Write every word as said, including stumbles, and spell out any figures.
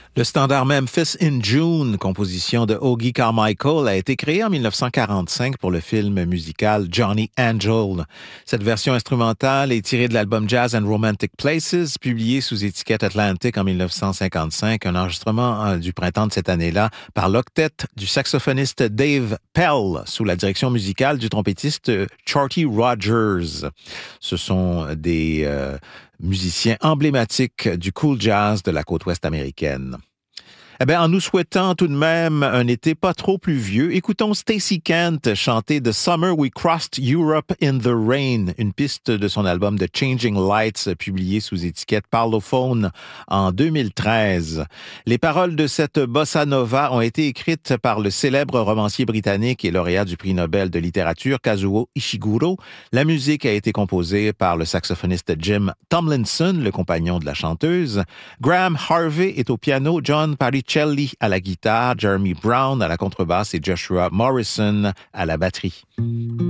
Le standard Memphis in June, composition de Hoagy Carmichael, a été créé en dix-neuf cent quarante-cinq pour le film musical Johnny Angel. Cette version instrumentale est tirée de l'album Jazz and Romantic Places, publié sous étiquette Atlantic en dix-neuf cent cinquante-cinq, un enregistrement du printemps de cette année-là par l'octet du saxophoniste Dave Pell, sous la direction musicale du trompettiste Shorty Rogers. Ce sont des euh, musiciens emblématiques du cool jazz de la côte ouest américaine. Eh bien, en nous souhaitant tout de même un été pas trop pluvieux, écoutons Stacey Kent chanter The Summer We Crossed Europe in the Rain, une piste de son album The Changing Lights, publié sous étiquette Parlophone en deux mille treize. Les paroles de cette bossa nova ont été écrites par le célèbre romancier britannique et lauréat du prix Nobel de littérature Kazuo Ishiguro. La musique a été composée par le saxophoniste Jim Tomlinson, le compagnon de la chanteuse. Graham Harvey est au piano, John Parry Celli à la guitare, Jeremy Brown à la contrebasse et Joshua Morrison à la batterie.